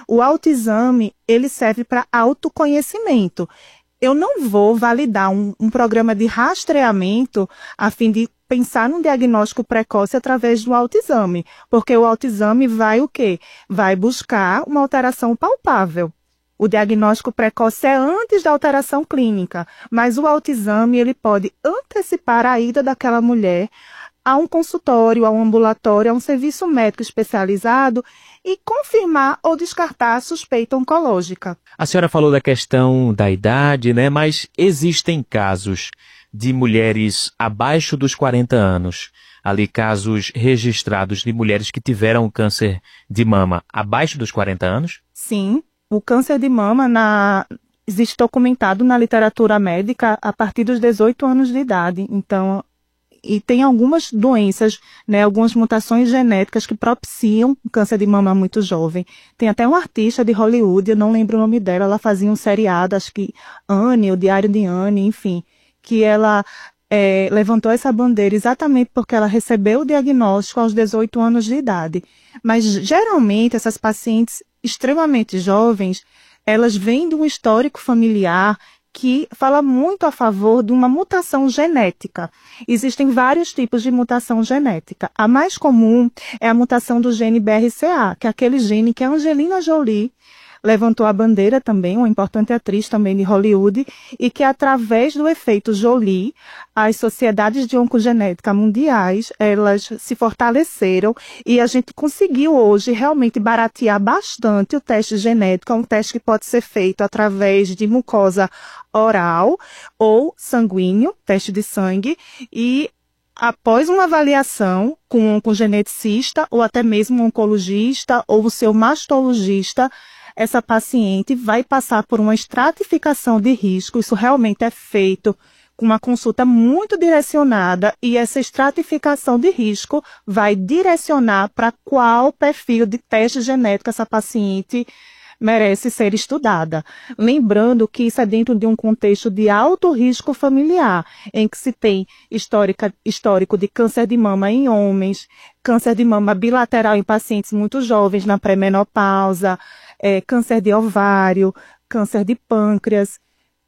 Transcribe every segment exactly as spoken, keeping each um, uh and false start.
O autoexame, ele serve para autoconhecimento. Eu não vou validar um, um programa de rastreamento a fim de pensar num diagnóstico precoce através do autoexame, porque o autoexame vai o quê? Vai buscar uma alteração palpável. O diagnóstico precoce é antes da alteração clínica, mas o autoexame ele pode antecipar a ida daquela mulher a um consultório, a um ambulatório, a um serviço médico especializado e confirmar ou descartar a suspeita oncológica. A senhora falou da questão da idade, né? Mas existem casos de mulheres abaixo dos quarenta anos, ali casos registrados de mulheres que tiveram câncer de mama abaixo dos quarenta anos? Sim, o câncer de mama na... existe documentado na literatura médica a partir dos dezoito anos de idade. Então, e tem algumas doenças, né, algumas mutações genéticas que propiciam o câncer de mama muito jovem. Tem até uma artista de Hollywood, eu não lembro o nome dela, ela fazia um seriado, acho que Anne, o Diário de Anne, enfim, que ela é, levantou essa bandeira exatamente porque ela recebeu o diagnóstico aos dezoito anos de idade. Mas, geralmente, essas pacientes extremamente jovens, elas vêm de um histórico familiar que fala muito a favor de uma mutação genética. Existem vários tipos de mutação genética. A mais comum é a mutação do gene B R C A, que é aquele gene que a Angelina Jolie levantou a bandeira também, uma importante atriz também de Hollywood, e que através do efeito Jolie, as sociedades de oncogenética mundiais, elas se fortaleceram e a gente conseguiu hoje realmente baratear bastante o teste genético, é um teste que pode ser feito através de mucosa oral ou sanguíneo, teste de sangue, e após uma avaliação com um oncogeneticista ou até mesmo um oncologista ou o seu mastologista, essa paciente vai passar por uma estratificação de risco. Isso realmente é feito com uma consulta muito direcionada e essa estratificação de risco vai direcionar para qual perfil de teste genético essa paciente merece ser estudada. Lembrando que isso é dentro de um contexto de alto risco familiar, em que se tem histórica, histórico de câncer de mama em homens, câncer de mama bilateral em pacientes muito jovens na pré-menopausa, é, câncer de ovário, câncer de pâncreas.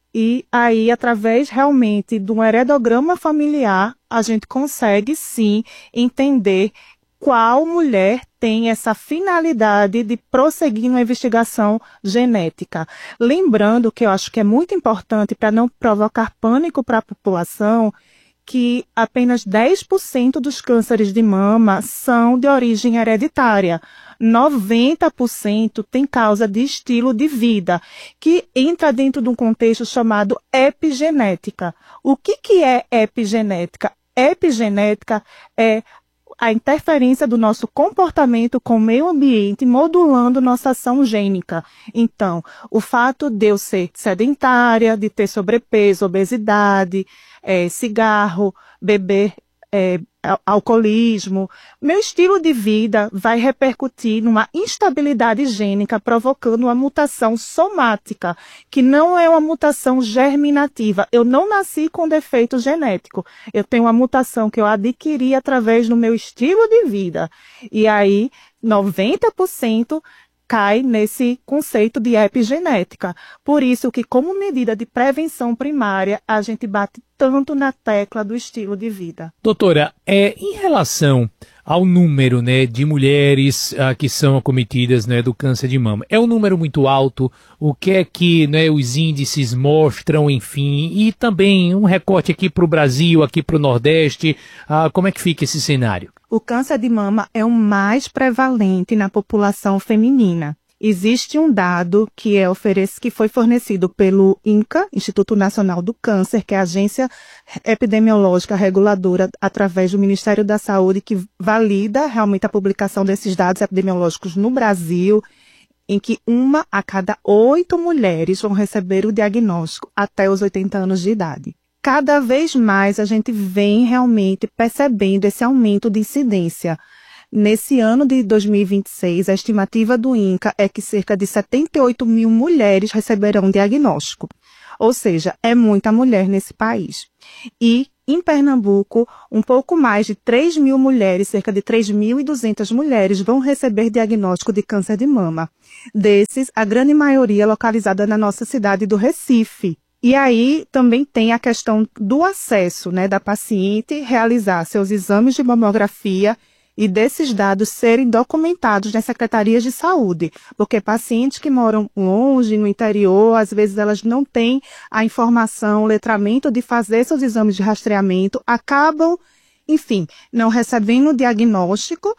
E aí, através realmente de um heredograma familiar, a gente consegue sim entender qual mulher tem essa finalidade de prosseguir na investigação genética. Lembrando que eu acho que é muito importante para não provocar pânico para a população, que apenas dez por cento dos cânceres de mama são de origem hereditária. noventa por cento tem causa de estilo de vida, que entra dentro de um contexto chamado epigenética. O que, que é epigenética? Epigenética é a interferência do nosso comportamento com o meio ambiente modulando nossa ação gênica. Então, o fato de eu ser sedentária, de ter sobrepeso, obesidade, é, cigarro, beber, é, alcoolismo, meu estilo de vida vai repercutir numa instabilidade gênica, provocando uma mutação somática, que não é uma mutação germinativa. Eu não nasci com defeito genético. Eu tenho uma mutação que eu adquiri através do meu estilo de vida. E aí, noventa por cento cai nesse conceito de epigenética. Por isso que, como medida de prevenção primária, a gente bate tanto na tecla do estilo de vida. Doutora, é, em relação ao número, né, de mulheres ah, que são acometidas, né, do câncer de mama, é um número muito alto? O que é que, né, os índices mostram, enfim, e também um recorte aqui para o Brasil, aqui para o Nordeste, ah, como é que fica esse cenário? O câncer de mama é o mais prevalente na população feminina. Existe um dado que, é oferece, que foi fornecido pelo INCA, Instituto Nacional do Câncer, que é a agência epidemiológica reguladora através do Ministério da Saúde, que valida realmente a publicação desses dados epidemiológicos no Brasil, em que uma a cada oito mulheres vão receber o diagnóstico até os oitenta anos de idade. Cada vez mais a gente vem realmente percebendo esse aumento de incidência. Nesse ano de dois mil e vinte e seis, a estimativa do INCA é que cerca de setenta e oito mil mulheres receberão diagnóstico. Ou seja, é muita mulher nesse país. E em Pernambuco, um pouco mais de três mil mulheres, cerca de três mil e duzentas mulheres, vão receber diagnóstico de câncer de mama. Desses, a grande maioria localizada na nossa cidade do Recife. E aí também tem a questão do acesso, né, da paciente realizar seus exames de mamografia e desses dados serem documentados nas secretarias de saúde, porque pacientes que moram longe, no interior, às vezes elas não têm a informação, o letramento de fazer seus exames de rastreamento, acabam, enfim, não recebendo o diagnóstico,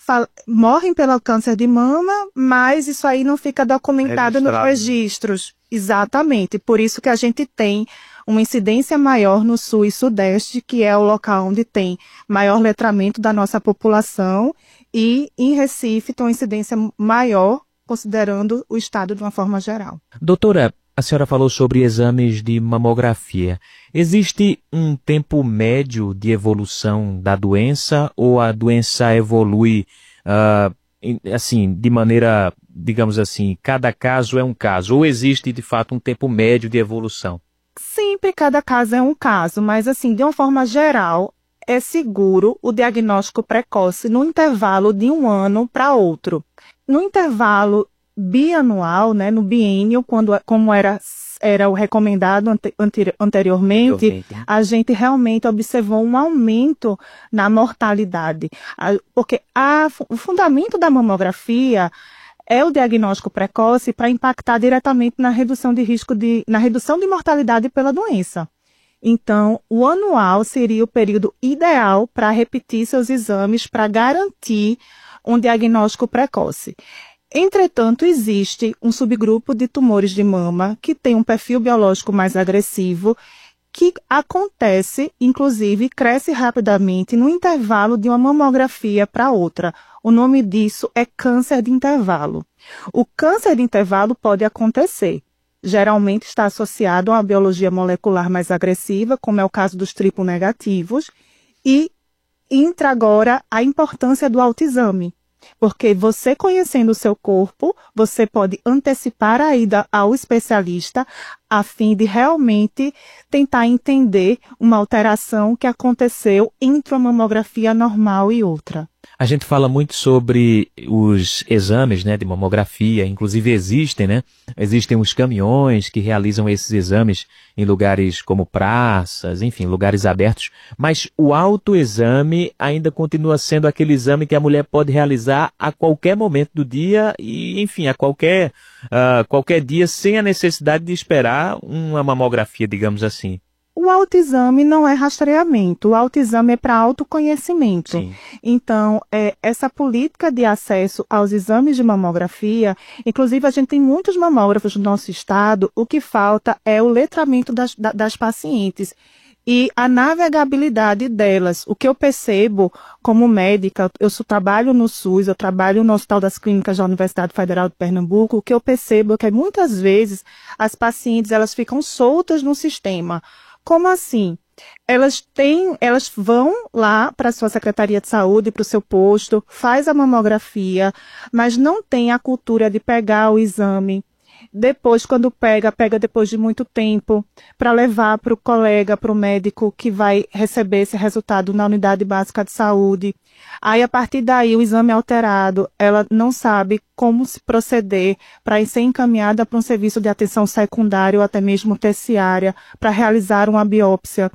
morrem pelo câncer de mama, mas isso aí não fica documentado nos registros. Exatamente, por isso que a gente tem uma incidência maior no sul e sudeste, que é o local onde tem maior letramento da nossa população, e em Recife tem uma incidência maior, considerando o estado de uma forma geral. Doutora, a senhora falou sobre exames de mamografia. Existe um tempo médio de evolução da doença ou a doença evolui uh, assim, de maneira, digamos assim, cada caso é um caso? Ou existe, de fato, um tempo médio de evolução? Sempre cada caso é um caso, mas assim, de uma forma geral, é seguro o diagnóstico precoce no intervalo de um ano para outro. No intervalo bianual, né, no biênio, quando, como era, era o recomendado ante, ante, anteriormente, a gente realmente observou um aumento na mortalidade. A, porque a, o fundamento da mamografia é o diagnóstico precoce para impactar diretamente na redução de risco de, na redução de mortalidade pela doença. Então, o anual seria o período ideal para repetir seus exames para garantir um diagnóstico precoce. Entretanto, existe um subgrupo de tumores de mama que tem um perfil biológico mais agressivo, que acontece, inclusive, cresce rapidamente no intervalo de uma mamografia para outra. O nome disso é câncer de intervalo. O câncer de intervalo pode acontecer. Geralmente está associado a uma biologia molecular mais agressiva, como é o caso dos triplo negativos, e entra agora a importância do autoexame. Porque você conhecendo o seu corpo, você pode antecipar a ida ao especialista a fim de realmente tentar entender uma alteração que aconteceu entre uma mamografia normal e outra. A gente fala muito sobre os exames, né, de mamografia, inclusive existem, né? Existem os caminhões que realizam esses exames em lugares como praças, enfim, lugares abertos, mas o autoexame ainda continua sendo aquele exame que a mulher pode realizar a qualquer momento do dia e, enfim, a qualquer, uh, qualquer dia sem a necessidade de esperar uma mamografia, digamos assim. O autoexame não é rastreamento, o autoexame é para autoconhecimento. Sim. Então, é, essa política de acesso aos exames de mamografia, inclusive a gente tem muitos mamógrafos no nosso estado, o que falta é o letramento das, das pacientes e a navegabilidade delas. O que eu percebo como médica, eu só trabalho no SUS, eu trabalho no Hospital das Clínicas da Universidade Federal de Pernambuco, o que eu percebo é que muitas vezes as pacientes elas ficam soltas no sistema. Como assim? Elas têm, elas vão lá para a sua Secretaria de Saúde, para o seu posto, faz a mamografia, mas não tem a cultura de pegar o exame. Depois, quando pega, pega depois de muito tempo, para levar para o colega, para o médico que vai receber esse resultado na unidade básica de saúde. Aí, a partir daí, o exame é alterado, ela não sabe como se proceder para ser encaminhada para um serviço de atenção secundária ou até mesmo terciária, para realizar uma biópsia.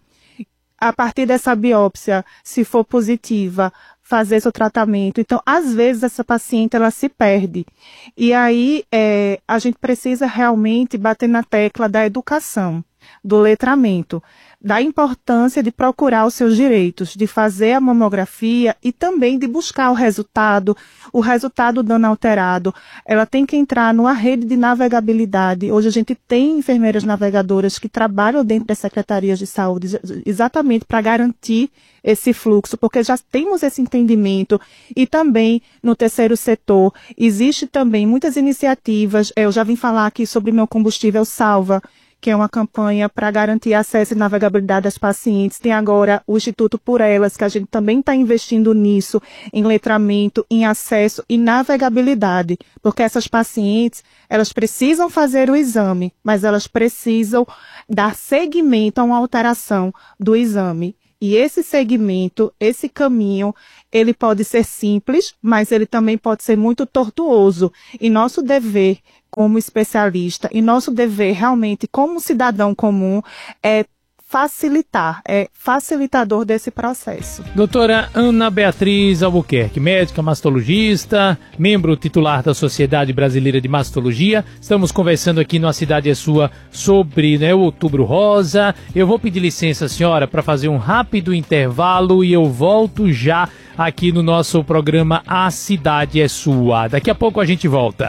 A partir dessa biópsia, se for positiva, fazer seu tratamento. Então, às vezes, essa paciente, ela se perde. E aí, é, a gente precisa realmente bater na tecla da educação, do letramento, da importância de procurar os seus direitos, de fazer a mamografia e também de buscar o resultado, o resultado dando alterado. Ela tem que entrar numa rede de navegabilidade. Hoje a gente tem enfermeiras navegadoras que trabalham dentro das secretarias de saúde exatamente para garantir esse fluxo, porque já temos esse entendimento. E também no terceiro setor existe também muitas iniciativas. Eu já vim falar aqui sobre meu combustível Salva, que é uma campanha para garantir acesso e navegabilidade das pacientes. Tem agora o Instituto Por Elas, que a gente também está investindo nisso, em letramento, em acesso e navegabilidade, porque essas pacientes, elas precisam fazer o exame, mas elas precisam dar seguimento a uma alteração do exame. E esse segmento, esse caminho, ele pode ser simples, mas ele também pode ser muito tortuoso. E nosso dever como especialista, e nosso dever realmente como cidadão comum é facilitar, é facilitador desse processo. Doutora Ana Beatriz Albuquerque, médica mastologista, membro titular da Sociedade Brasileira de Mastologia. Estamos conversando aqui no A Cidade é Sua sobre, né, o Outubro Rosa. Eu vou pedir licença, senhora, para fazer um rápido intervalo e eu volto já aqui no nosso programa A Cidade é Sua. Daqui a pouco a gente volta.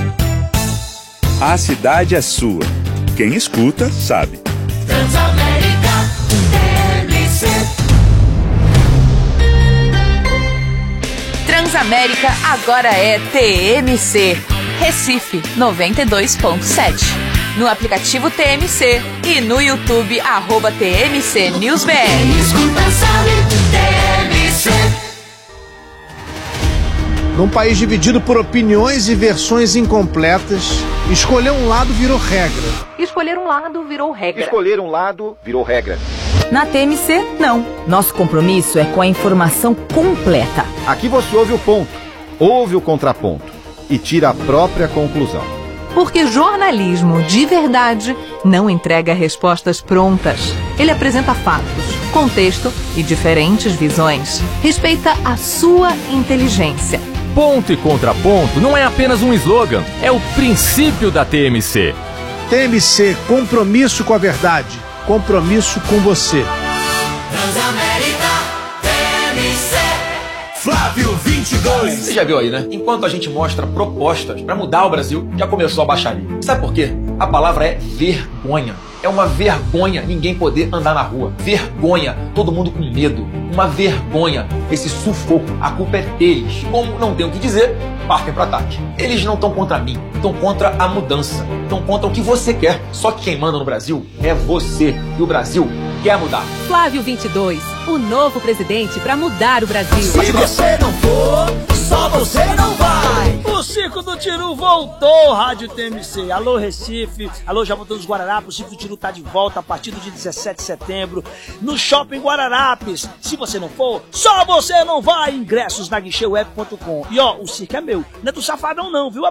A Cidade é Sua. Quem escuta, sabe. Transamérica T M C. Transamérica agora é T M C. Recife noventa e dois ponto sete. No aplicativo T M C e no YouTube arroba T M C News B R. Quem escuta sabe, T M C. Num país dividido por opiniões e versões incompletas, escolher um lado virou regra. Escolher um lado virou regra. Escolher um lado virou regra. Na T M C, não. Nosso compromisso é com a informação completa. Aqui você ouve o ponto, ouve o contraponto e tira a própria conclusão. Porque jornalismo de verdade não entrega respostas prontas. Ele apresenta fatos, contexto e diferentes visões. Respeita a sua inteligência. Ponto e contraponto não é apenas um slogan, é o princípio da T M C. T M C, compromisso com a verdade, compromisso com você. Transamérica T M C. Flávio vinte e dois. Você já viu aí, né? Enquanto a gente mostra propostas para mudar o Brasil, já começou a baixaria. Sabe por quê? A palavra é vergonha. É uma vergonha ninguém poder andar na rua. Vergonha, todo mundo com medo. Uma vergonha, esse sufoco. A culpa é deles. Como não tem o que dizer, partem para ataque. Eles não estão contra mim, estão contra a mudança. Estão contra o que você quer. Só que quem manda no Brasil é você. E o Brasil quer mudar. Flávio vinte e dois, o novo presidente para mudar o Brasil. Se você não for, só você não vai. O Circo do Tiru voltou, Rádio T M C. Alô, Recife. Alô, Jaboatão dos Guararapes. O Circo do Tiru tá de volta a partir do dia dezessete de setembro no Shopping Guararapes. Se você não for, só você não vai. Ingressos na guichê web ponto com. E ó, o circo é meu. Não é do Safadão não, viu?